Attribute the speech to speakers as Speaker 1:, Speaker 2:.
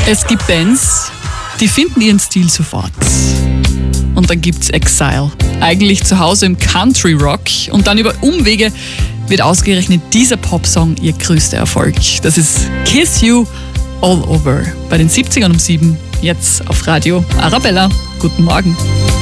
Speaker 1: Es gibt Bands, die finden ihren Stil sofort. Und dann gibt's Exile. Eigentlich zu Hause im Country Rock. Und dann über Umwege wird ausgerechnet dieser Popsong ihr größter Erfolg. Das ist Kiss You All Over. Bei den 70ern um 7. Jetzt auf Radio Arabella. Guten Morgen.